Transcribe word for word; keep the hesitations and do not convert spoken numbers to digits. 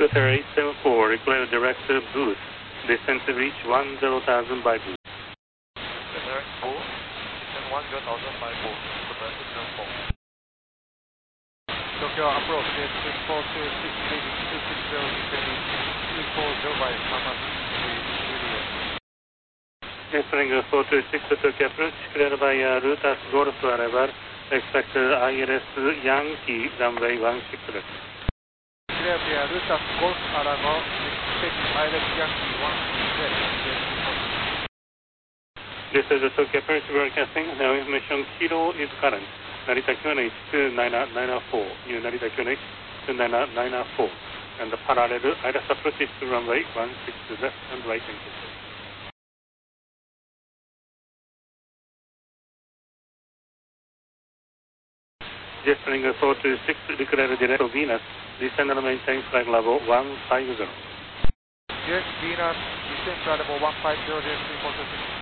Scooter eight seven four, require direct boost. Descent to reach one zero thousand by boost. Direct boost, descent one zero thousand by boost. Scooter eight seven four. Tokyo approach, six four two six six two six zero, descending two four zero by Hamas Juliet. Entering four two six to Tokyo approach, cleared by uh, Rutas Golf arrival. Expect uh, I L S Yankee runway one six left. Clear via Rutas Golf arrival, expect I L S Yankee one six left. This is the Tokyo approach broadcasting. Now information Kilo is current. Narita Q N H two nine nine four. New Narita Q N H two nine nine four. And the parallel I L S approach is to runway one six left and right into. Gesturing four two six, declare direct Venus, descend and maintain flight level one five zero. Yes, Venus, descend flight level one five zero, three four two six.